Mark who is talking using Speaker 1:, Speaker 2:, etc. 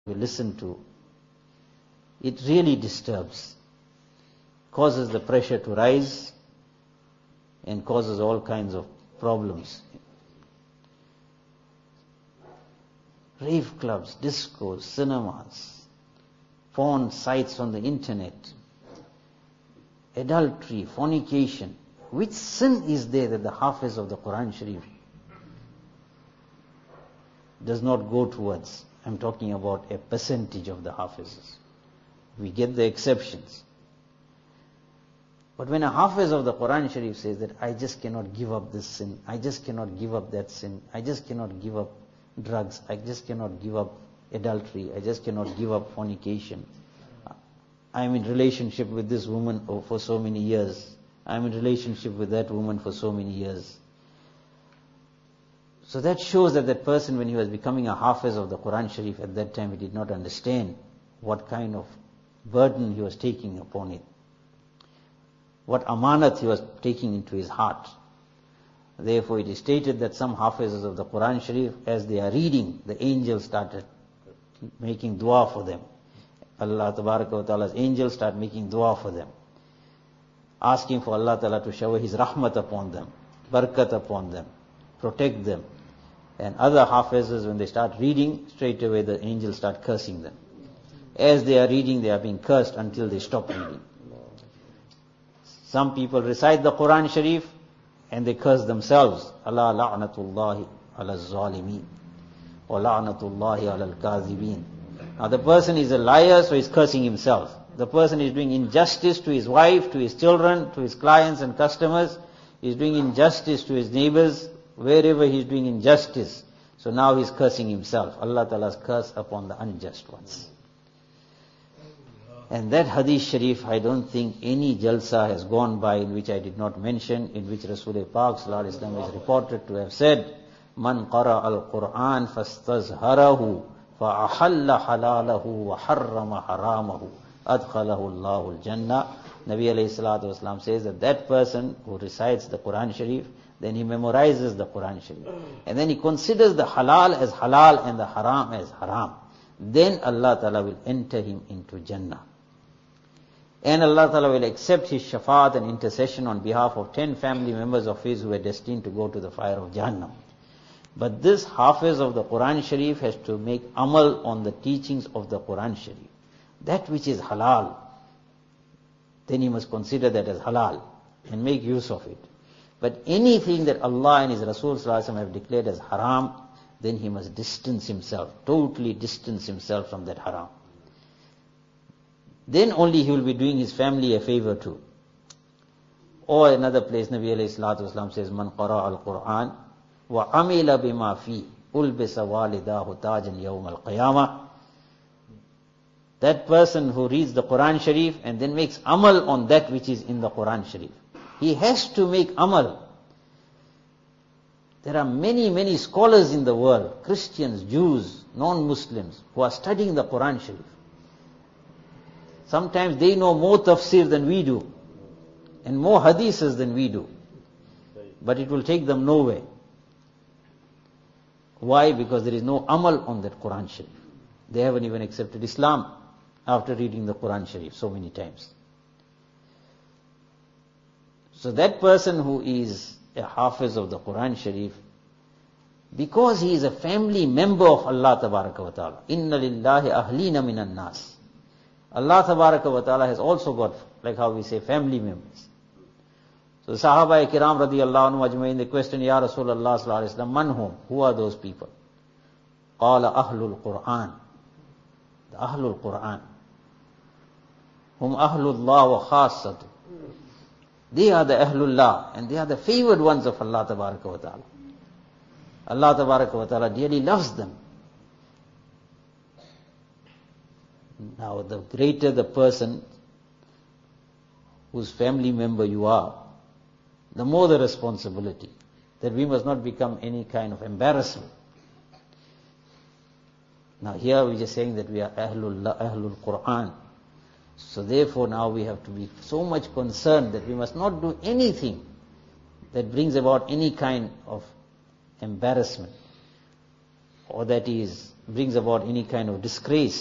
Speaker 1: we listen to, it really disturbs, causes the pressure to rise and causes all kinds of problems. Rave clubs, discos, cinemas, porn sites on the internet, adultery, fornication. Which sin is there that the Hafiz of the Quran Sharif does not go towards? I'm talking about a percentage of the Hafizes. We get the exceptions. But when a Hafiz of the Quran Sharif says that I just cannot give up this sin, I just cannot give up that sin, I just cannot give up drugs, I just cannot give up adultery, I just cannot give up fornication. I'm in relationship with this woman for so many years. I'm in relationship with that woman for so many years. So that shows that that person, when he was becoming a Hafiz of the Quran Sharif, at that time he did not understand what kind of burden he was taking upon it, what amanat he was taking into his heart. Therefore it is stated that some Hafizes of the Quran Sharif, as they are reading, the angels started making dua for them. Allah Tabaraka wa Ta'ala's angels start making dua for them, asking for Allah Ta'ala to shower His rahmat upon them, barakat upon them, protect them. And other Hafizes, when they start reading, straight away the angels start cursing them. As they are reading, they are being cursed until they stop reading. Some people recite the Quran Sharif and they curse themselves. Allah la'natullahi ala zalimeen wa la'natullahi ala al-kazibeen. Now the person is a liar, so he's cursing himself. The person is doing injustice to his wife, to his children, to his clients and customers. He's doing injustice to his neighbors. Wherever he's doing injustice, so now he's cursing himself. Allah Ta'ala's curse upon the unjust ones. And that hadith sharif, I don't think any jalsa has gone by in which I did not mention, in which Rasulullah Pak Sallallahu Alaihi Wasallam is reported to have said, Man qara al-Qur'an fastazharahu fa'ahalla halalahu wa harrama haramahu adkhalahu Allahu al-Jannah. Nabi alayhi salatu wasalam says that that person who recites the Quran Sharif, then he memorizes the Quran Sharif, and then he considers the halal as halal and the haram as haram, then Allah Ta'ala will enter him into Jannah. And Allah Ta'ala will accept his shafaat and intercession on behalf of 10 family members of his who were destined to go to the fire of Jahannam. But this Hafiz of the Quran Sharif has to make amal on the teachings of the Quran Sharif. That which is halal, then he must consider that as halal and make use of it. But anything that Allah and His Rasul Sallallahu Alaihi Wasallam have declared as haram, then he must distance himself, totally distance himself from that haram. Then only he will be doing his family a favor too. Or another place, Nabi alayhi salatu wasalam says, Man qara al-Qur'an wa amila bima fi ulbisa walidahu tajan yawm al-qiyamah. That person who reads the Quran Sharif and then makes amal on that which is in the Quran Sharif. He has to make amal. There are many, many scholars in the world, Christians, Jews, non-Muslims, who are studying the Quran Sharif. Sometimes they know more tafsir than we do, and more hadiths than we do. But it will take them nowhere. Why? Because there is no amal on that Quran Sharif. They haven't even accepted Islam after reading the Quran Sharif so many times. So that person who is a Hafiz of the Quran Sharif, because he is a family member of Allah Tabaraka wa Ta'ala, Inna lillahi ahlina minan nas. Allah Tabaraka wa Ta'ala has also got, like how we say, family members. So Sahaba Kiram radiyallahu anhu ajmain, they question, Ya Rasulullah sallallahu alaihi wasallam, man hum? Who are those people? Qala ahlul Qur'an. The ahlul Qur'an. Hum ahlullah wa khassatu. They are the Ahlullah, and they are the favored ones of Allah Tabaraka wa Ta'ala. Allah Tabaraka wa Ta'ala dearly loves them. Now, the greater the person whose family member you are, the more the responsibility, that we must not become any kind of embarrassment. Now here we're just saying that we are Ahlul Qur'an. So therefore now we have to be so much concerned that we must not do anything that brings about any kind of embarrassment or that is brings about any kind of disgrace